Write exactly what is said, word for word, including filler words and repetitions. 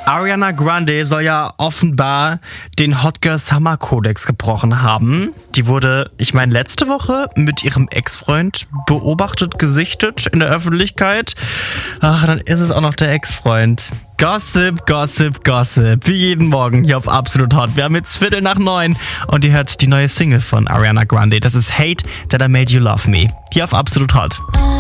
Ariana Grande soll ja offenbar den Hot Girl Summer Kodex gebrochen haben. Die wurde, ich meine, letzte Woche mit ihrem Ex-Freund beobachtet, gesichtet in der Öffentlichkeit. Ach, dann ist es auch noch der Ex-Freund. Gossip, Gossip, Gossip. Wie jeden Morgen hier auf Absolut Hot. Wir haben jetzt Viertel nach neun und ihr hört die neue Single von Ariana Grande. Das ist Hate That I Made You Love Me. Hier auf Absolut Hot.